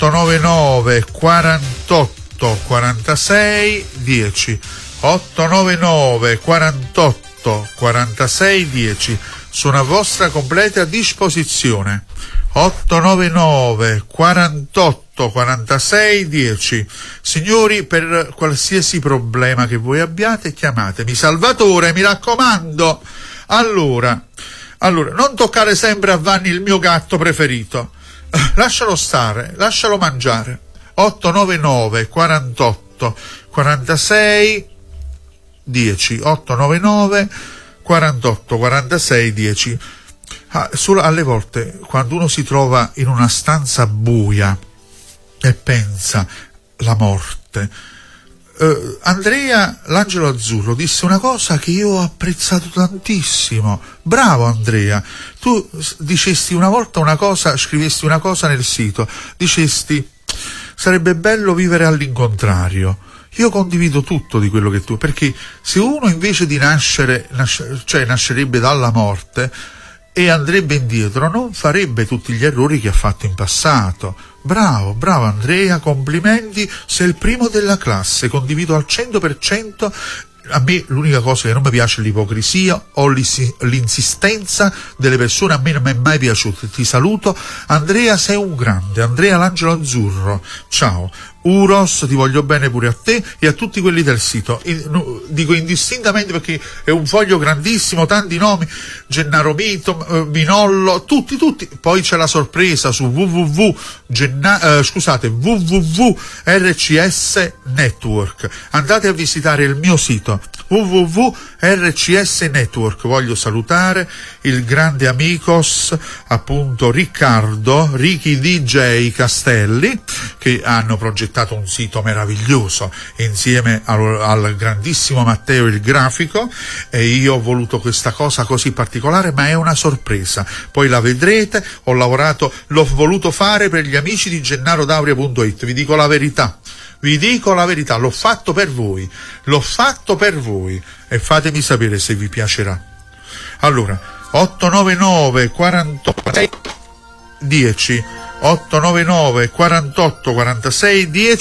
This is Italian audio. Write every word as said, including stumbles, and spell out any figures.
otto nove nove quarantotto quarantasei dieci, otto nove nove quarantotto quarantasei dieci, sono a vostra completa disposizione. otto nove nove quarantotto quarantasei dieci. Signori, per qualsiasi problema che voi abbiate, chiamatemi. Salvatore, mi raccomando. Allora, allora, non toccare sempre a Vanni il mio gatto preferito. Lascialo stare, lascialo mangiare. otto nove nove quarantotto quarantasei dieci, otto nove nove quarantotto quarantasei dieci. Ah, solo alle volte, quando uno si trova in una stanza buia e pensa la morte, eh, Andrea l'Angelo Azzurro disse una cosa che io ho apprezzato tantissimo. Bravo Andrea, tu dicesti una volta una cosa, scrivesti una cosa nel sito, dicesti sarebbe bello vivere all'incontrario. Io condivido tutto di quello che tu, perché se uno invece di nascere, nasce, cioè nascerebbe dalla morte e andrebbe indietro, non farebbe tutti gli errori che ha fatto in passato. Bravo, bravo Andrea, complimenti, sei il primo della classe, condivido al cento per cento. A me l'unica cosa che non mi piace è l'ipocrisia o l'insistenza delle persone, a me non mi è mai piaciuto. Ti saluto Andrea, sei un grande, Andrea l'Angelo Azzurro, ciao. Uros, ti voglio bene pure a te e a tutti quelli del sito. In, dico indistintamente perché è un foglio grandissimo, tanti nomi, Gennaro Mito, Minollo, tutti, tutti. Poi c'è la sorpresa su www, Genna, eh, scusate, www R C S Network. Andate a visitare il mio sito www R C S Network. Voglio salutare il grande amicos, appunto Riccardo, Ricky D J Castelli, che hanno progettato un sito meraviglioso insieme al, al grandissimo Matteo il grafico, e io ho voluto questa cosa così particolare, ma è una sorpresa, poi la vedrete. Ho lavorato, l'ho voluto fare per gli amici di gennarodauria punto it, vi dico la verità, vi dico la verità, l'ho fatto per voi, l'ho fatto per voi e fatemi sapere se vi piacerà. Allora, otto nove nove quarantotto dieci, otto nove nove quarantotto quarantasei dieci.